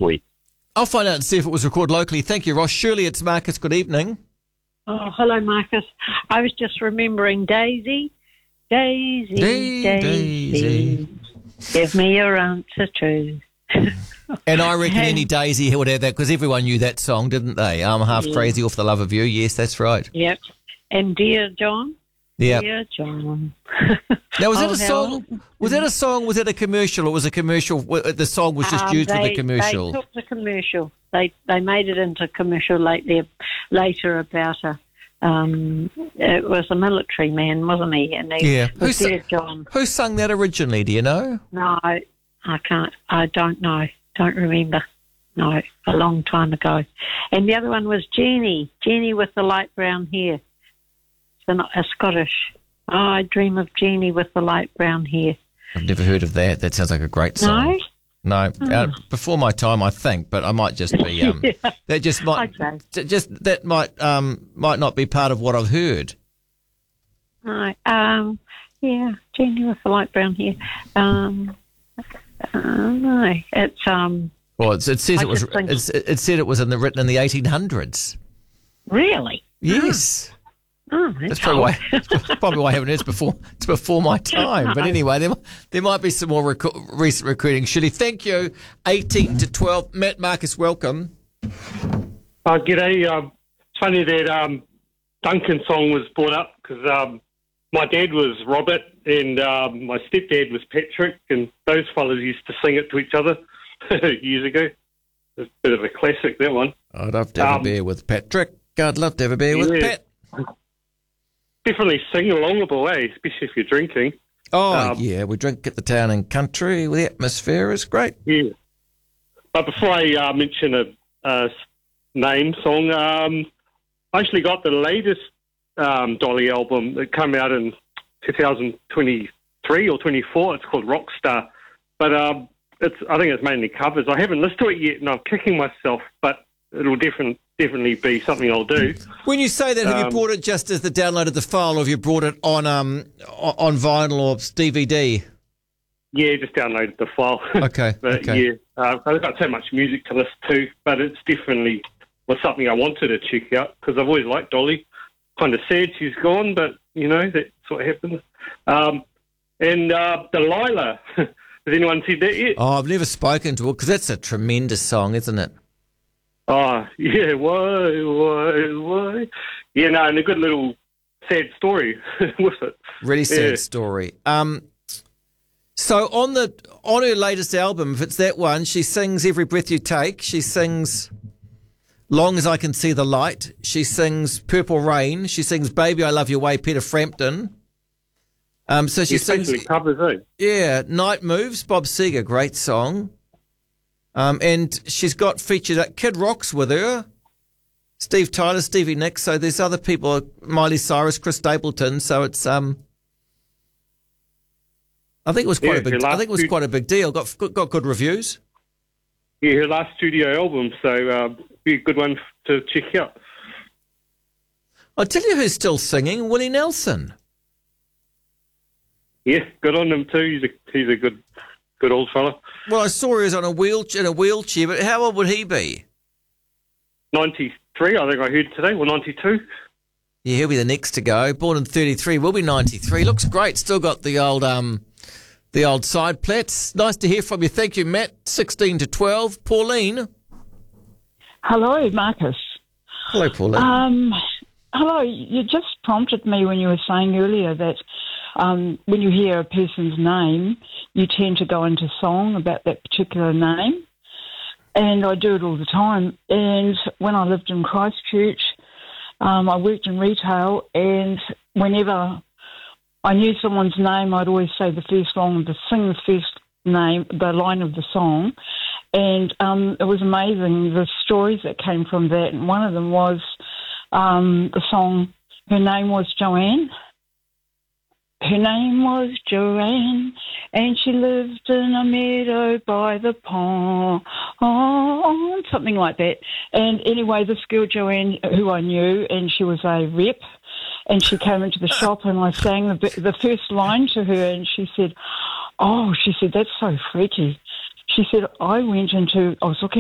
week. I'll find out and see if it was recorded locally. Thank you, Ross. Shirley, it's Marcus. Good evening. Oh, hello, Marcus. I was just remembering Daisy. Daisy. Give me your answer true. And I reckon any Daisy would have that because everyone knew that song, didn't they? I'm half crazy off the love of you. Yes, that's right. Yep. And Dear John. Yeah. Dear John. Now, was that a song? Was that a song? Was that a commercial? Or was a commercial? The song was just used for the commercial. They took the commercial. They made it into a commercial later about a. It was a military man, wasn't he? And was Dear John. Who sung that originally? Do you know? No, I can't. I don't know. Don't remember. No, a long time ago. And the other one was Jenny with the light brown hair. It's a Scottish. Oh, I dream of Jenny with the light brown hair. I've never heard of that. That sounds like a great song. No, before my time, I think, but I might just be. That just might. Okay. That might not be part of what I've heard. No. Yeah, Jenny with the light brown hair. No, it's Well, it says it was. It said it was written in the 1800s. Really? Yes. Oh, that's probably why I haven't heard it before. It's before my time. But anyway, there might be some more recent recruiting. Shirley, thank you. 18 to 12. Matt Marcus, welcome. G'day. It's funny that Duncan song was brought up because my dad was Robert and my stepdad was Patrick, and those fellas used to sing it to each other years ago. It's a bit of a classic, that one. I'd love to have a beer with Patrick. I'd love to have a beer with Pat. Definitely sing-alongable, especially if you're drinking. Oh, yeah, we drink at the town and country. The atmosphere is great. Yeah. But before I mention a name song, I actually got the latest Dolly album that came out in 2023 or 24. It's called Rockstar. But I think it's mainly covers. I haven't listened to it yet, and I'm kicking myself, but it'll definitely be something I'll do. When you say that, have you brought it just as the downloaded the file, or have you brought it on vinyl or DVD? Yeah, just downloaded the file. Okay. But okay. Yeah, I've got so much music to listen to, but it's definitely was something I wanted to check out because I've always liked Dolly. Kind of sad she's gone, but that's what happens. And Delilah, has anyone said that yet? Oh, I've never spoken to her because that's a tremendous song, isn't it? Oh, yeah, why? Yeah, no, and a good little sad story with it. Really sad story. So on her latest album, if it's that one, she sings Every Breath You Take. She sings Long As I Can See the Light. She sings Purple Rain. She sings Baby I Love Your Way, Peter Frampton. So she sings covers, Yeah, Night Moves, Bob Seger, great song. And she's got featured Kid Rock's with her, Steve Tyler, Stevie Nicks. So there's other people, Miley Cyrus, Chris Stapleton. So it's I think it was quite a big. I think it was quite a big deal. Got good reviews. Yeah, her last studio album. So be a good one to check out. I'll tell you who's still singing: Willie Nelson. Yeah, good on him too. He's a good old fella. Well, I saw he was in a wheelchair, but how old would he be? 93, I think I heard today, or 92. Yeah, he'll be the next to go. Born in 33, will be 93. Looks great. Still got the old side plats. Nice to hear from you. Thank you, Matt. 16 to 12. Pauline. Hello, Marcus. Hello, Pauline. Hello. You just prompted me when you were saying earlier that when you hear a person's name, you tend to go into song about that particular name. And I do it all the time. And when I lived in Christchurch, I worked in retail, and whenever I knew someone's name, I'd always say the first line, sing the first name, the line of the song. And it was amazing, the stories that came from that. And one of them was the song, her name was Joanne. Her name was Joanne, and she lived in a meadow by the pond, something like that. And anyway, this girl Joanne, who I knew, and she was a rep, and she came into the shop, and I sang the first line to her, and she said, "Oh," she said, "that's so freaky." She said, I was looking